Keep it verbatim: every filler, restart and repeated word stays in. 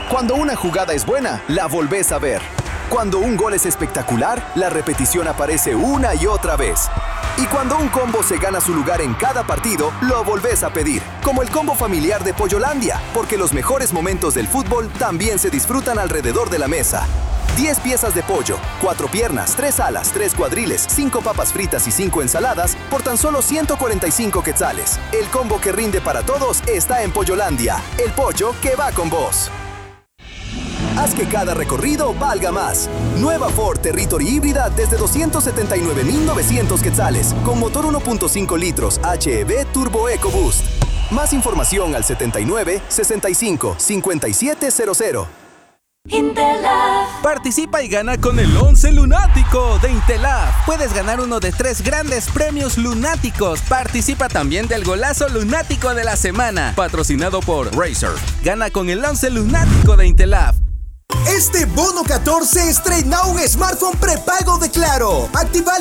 Cuando una jugada es buena, la volvés a ver. Cuando un gol es espectacular, la repetición aparece una y otra vez. Y cuando un combo se gana su lugar en cada partido, lo volvés a pedir. Como el combo familiar de Pollolandia, porque los mejores momentos del fútbol también se disfrutan alrededor de la mesa. diez piezas de pollo, cuatro piernas, tres alas, tres cuadriles, cinco papas fritas y cinco ensaladas por tan solo ciento cuarenta y cinco quetzales. El combo que rinde para todos está en Pollolandia, el pollo que va con vos. Haz que cada recorrido valga más. Nueva Ford Territory híbrida desde doscientos setenta y nueve mil novecientos quetzales, con motor uno punto cinco litros H E V Turbo EcoBoost. Más información al setenta y nueve, sesenta y cinco, cincuenta y siete cero cero. Intelab. Participa y gana con el once lunático de Intelab. Puedes ganar uno de tres grandes premios lunáticos. Participa también del golazo lunático de la semana, patrocinado por Razer. Gana con el once lunático de Intelab. Este bono catorce estrena un smartphone prepago de Claro. Activa